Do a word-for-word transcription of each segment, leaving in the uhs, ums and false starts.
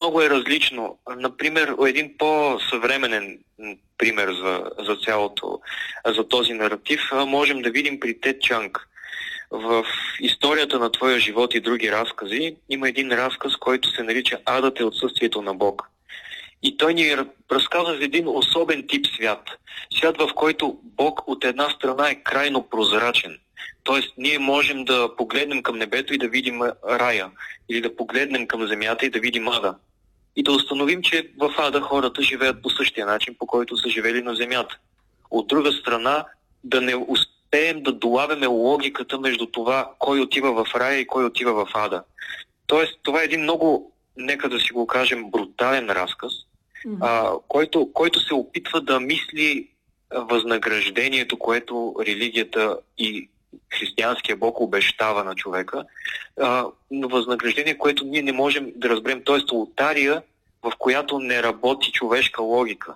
много е различно. Например, един по-съвременен пример за, за цялото, за този наратив, можем да видим при Тед Чанг. В историята на твоя живот и други разкази има един разказ, който се нарича "Адът е отсъствието на Бог". И той ни разказва за един особен тип свят. Свят, в който Бог от една страна е крайно прозрачен. Тоест, ние можем да погледнем към небето и да видим рая, или да погледнем към земята и да видим ада. И да установим, че в ада хората живеят по същия начин, по който са живели на земята. От друга страна, да не успеем да долавяме логиката между това, кой отива в рая и кой отива в ада. Тоест, това е един много, нека да си го кажем, брутален разказ, mm-hmm. а, който, който се опитва да мисли възнаграждението, което религията и християнския Бог обещава на човека, а, възнаграждение, което ние не можем да разберем, т.е. лотария, в която не работи човешка логика.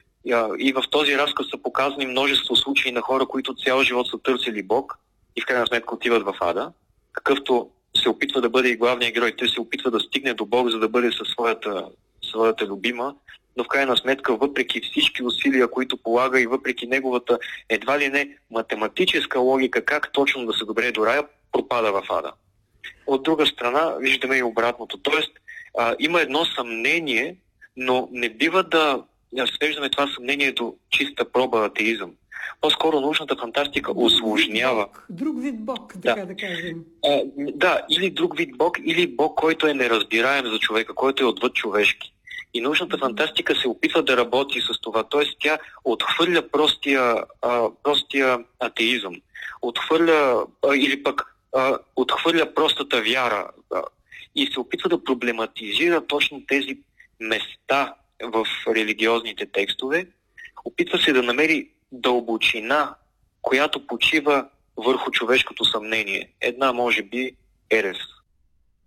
И в този разказ са показани множество случаи на хора, които цял живот са търсили Бог и в крайна сметка отиват в ада, какъвто се опитва да бъде и главният герой. Той се опитва да стигне до Бог, за да бъде със своята, своята любима, но в крайна сметка, въпреки всички усилия, които полага и въпреки неговата едва ли не математическа логика, как точно да се добре до рая, пропада в ада. От друга страна, виждаме и обратното. Тоест, а, има едно съмнение, но не бива да свеждаме това съмнение до чиста проба атеизъм. По-скоро научната фантастика усложнява. Друг вид Бог, така да, да кажем. А, да, или друг вид Бог, или Бог, който е неразбираем за човека, който е отвъд човешки. И научната фантастика се опитва да работи с това. Т.е. тя отхвърля простия, а, простия атеизъм. Отхвърля, а, или пък а, отхвърля простата вяра. А, и се опитва да проблематизира точно тези места в религиозните текстове. Опитва се да намери дълбочина, която почива върху човешкото съмнение. Една, може би, ерес.